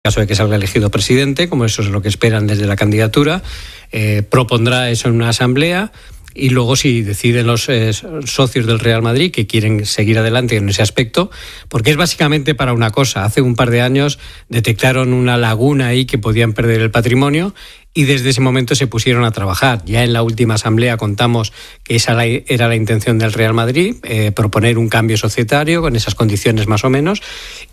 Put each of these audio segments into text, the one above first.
caso de que salga elegido presidente, como eso es lo que esperan desde la candidatura, propondrá eso en una asamblea y luego si deciden los socios del Real Madrid que quieren seguir adelante en ese aspecto, porque es básicamente para una cosa. Hace un par de años detectaron una laguna ahí que podían perder el patrimonio y desde ese momento se pusieron a trabajar. Ya en la última asamblea contamos que esa era la intención del Real Madrid, proponer un cambio societario con esas condiciones más o menos,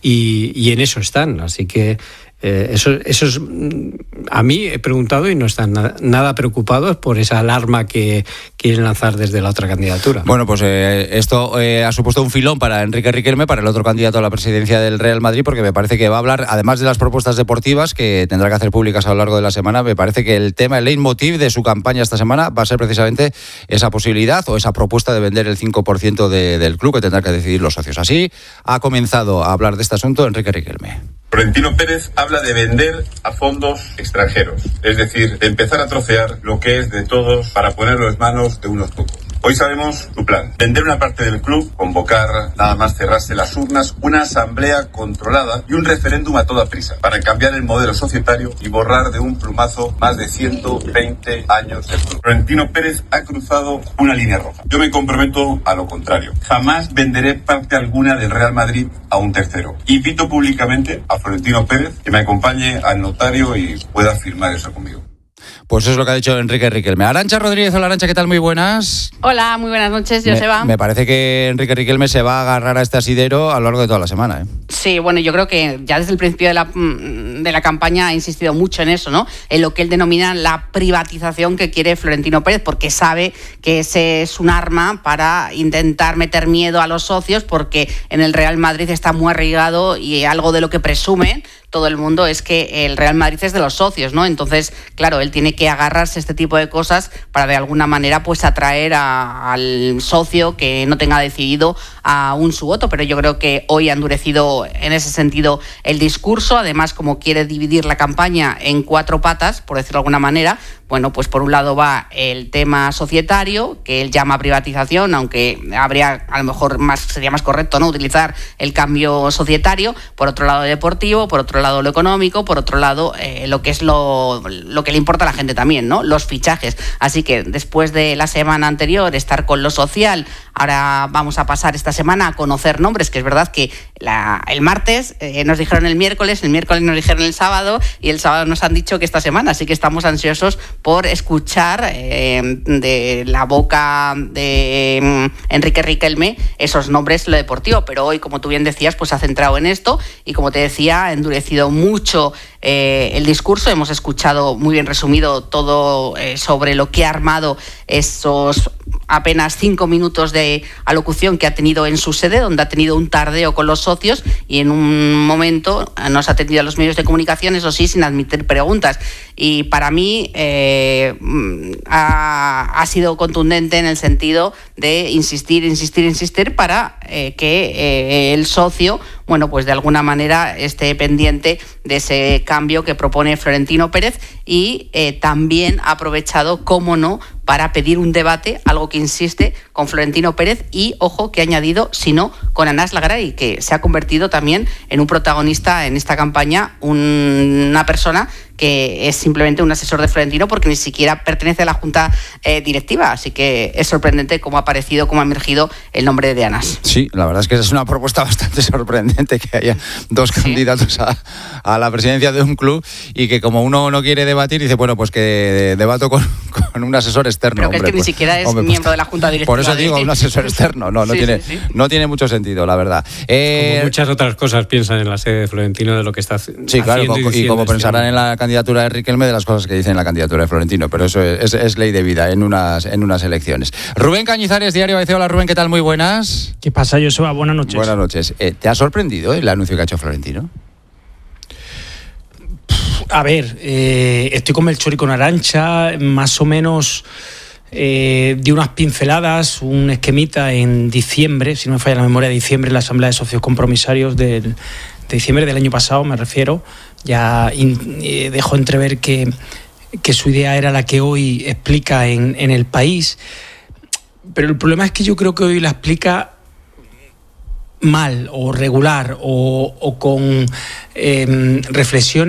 y en eso están. Así que eso es, a mí he preguntado y no están nada preocupados por esa alarma que quieren lanzar desde la otra candidatura. Bueno, pues esto ha supuesto un filón para Enrique Riquelme, para el otro candidato a la presidencia del Real Madrid, porque me parece que va a hablar, además de las propuestas deportivas que tendrá que hacer públicas a lo largo de la semana, me parece que el tema, el leitmotiv de su campaña esta semana va a ser precisamente esa posibilidad o esa propuesta de vender el 5% del club que tendrán que decidir los socios. Así ha comenzado a hablar de este asunto Enrique Riquelme. Florentino Pérez habla de vender a fondos extranjeros, es decir, de empezar a trocear lo que es de todos para ponerlo en manos de unos pocos. Hoy sabemos su plan: vender una parte del club, convocar, nada más cerrarse las urnas, una asamblea controlada y un referéndum a toda prisa para cambiar el modelo societario y borrar de un plumazo más de 120 años de club. Florentino Pérez ha cruzado una línea roja. Yo me comprometo a lo contrario. Jamás venderé parte alguna del Real Madrid a un tercero. Invito públicamente a Florentino Pérez que me acompañe al notario y pueda firmar eso conmigo. Pues eso es lo que ha dicho Enrique Riquelme. Arantxa Rodríguez, hola Arantxa, ¿qué tal? Muy buenas. Hola, muy buenas noches, Joseba. Me parece que Enrique Riquelme se va a agarrar a este asidero a lo largo de toda la semana, ¿eh? Sí, bueno, yo creo que ya desde el principio de la campaña ha insistido mucho en eso, ¿no? En lo que él denomina la privatización que quiere Florentino Pérez, porque sabe que ese es un arma para intentar meter miedo a los socios, porque en el Real Madrid está muy arraigado y algo de lo que presume todo el mundo es que el Real Madrid es de los socios, ¿no? Entonces, claro, él tiene que agarrarse a este tipo de cosas para de alguna manera pues atraer al socio que no tenga decidido aún su voto, pero yo creo que hoy ha endurecido en ese sentido el discurso. Además, como quiere dividir la campaña en 4 patas, por decirlo de alguna manera, bueno, pues por un lado va el tema societario, que él llama privatización, aunque habría, a lo mejor sería más correcto, ¿no?, utilizar el cambio societario. Por otro lado, deportivo, por otro lado, lo económico, por otro lado, lo que es lo que le importa a la gente también, ¿no?, los fichajes. Así que después de la semana anterior estar con lo social, ahora vamos a pasar esta semana a conocer nombres, que es verdad que el martes nos dijeron el miércoles nos dijeron el sábado, y el sábado nos han dicho que esta semana, así que estamos ansiosos por escuchar de la boca de Enrique Riquelme esos nombres, lo deportivo. Pero hoy, como tú bien decías, pues ha centrado en esto y, como te decía, ha endurecido mucho el discurso. Hemos escuchado muy bien resumido todo sobre lo que ha armado esos apenas 5 minutos de alocución que ha tenido en su sede, donde ha tenido un tardeo con los socios y en un momento nos ha atendido a los medios de comunicación, eso sí, sin admitir preguntas. Y para mí ha sido contundente en el sentido de insistir para que el socio, bueno, pues de alguna manera esté pendiente de ese cambio que propone Florentino Pérez, y también ha aprovechado, cómo no, para pedir un debate, algo que insiste con Florentino Pérez y, ojo, que ha añadido, si no, con Anas Lagrai, que se ha convertido también en un protagonista en esta campaña, una persona que es simplemente un asesor de Florentino, porque ni siquiera pertenece a la junta directiva. Así que es sorprendente cómo ha aparecido, cómo ha emergido el nombre de Anas. Sí, la verdad es que es una propuesta bastante sorprendente, que haya 2 candidatos a la presidencia de un club, y que como uno no quiere debatir, dice, bueno, pues que debato con un asesor externo. Pero que hombre, es que ni siquiera es miembro de la junta directiva. Por eso digo, un asesor externo. No tiene mucho sentido, la verdad. Como muchas otras cosas piensan en la sede de Florentino de lo que está haciendo. Sí, claro, y como pensarán en la candidatura de Riquelme de las cosas que dicen en la candidatura de Florentino, pero eso es ley de vida en unas elecciones. Rubén Cañizares, Diario ABC. Hola Rubén, ¿qué tal? Muy buenas. ¿Qué pasa, Joseba? Buenas noches. Buenas noches. ¿Te ha sorprendido el anuncio que ha hecho Florentino? A ver, estoy con Melchor y con Arantxa, más o menos di unas pinceladas, un esquemita en diciembre, si no me falla la memoria, diciembre, en la Asamblea de Socios Compromisarios de diciembre del año pasado, me refiero. Ya dejó entrever que su idea era la que hoy explica en El País, pero el problema es que yo creo que hoy la explica mal o regular o con reflexiones